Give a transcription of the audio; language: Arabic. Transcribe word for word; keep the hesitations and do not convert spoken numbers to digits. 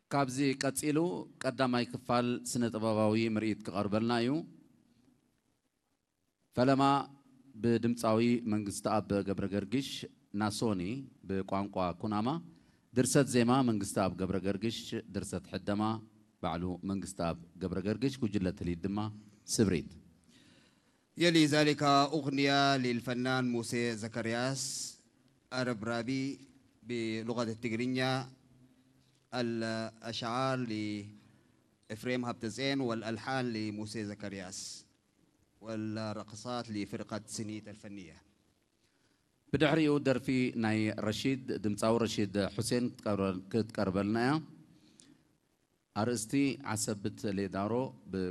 كابزي كاتسيلو قداماي كفال سنة طباباوي مرئيت كقربلنا يو فلما بدمصاوي منغست اب قبر قرقش ناسوني بقوانقوا كوناما درست زيما منغست اب قبر قرقش درست حدما بعلو منغست اب قبر قرقش كجلة اليدما سبريت. يلي ذلك أغنية للفنان موسى زكرياس عرب رابي بلغة التجرينية، الأشعار لإفريم هبتزين والألحان لموسى زكرياس والرقصات لفرقة سنيت الفنية. بدحريو درفي ناي رشيد دمصاو رشيد حسين كتقربلنا أرستي عسبت ليدارو